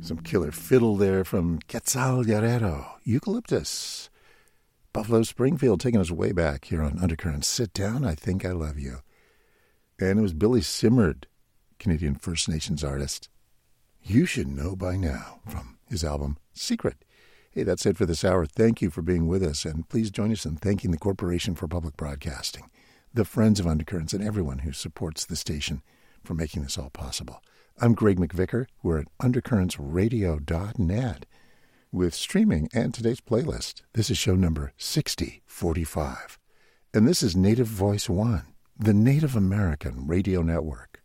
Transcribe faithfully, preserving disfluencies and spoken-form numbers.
Some killer fiddle there from Quetzal Guerrero, Eucalyptus. Buffalo Springfield taking us way back here on Undercurrent. Sit Down, I Think I Love You. And it was Billy Simmerd, Canadian First Nations artist. You Should Know By Now from his album Secret. Hey, that's it for this hour. Thank you for being with us, and please join us in thanking the Corporation for Public Broadcasting, the Friends of Undercurrents, and everyone who supports the station for making this all possible. I'm Greg McVicker. We're at undercurrents radio dot net with streaming and today's playlist. This is show number sixty forty-five. And this is Native Voice One, the Native American radio network.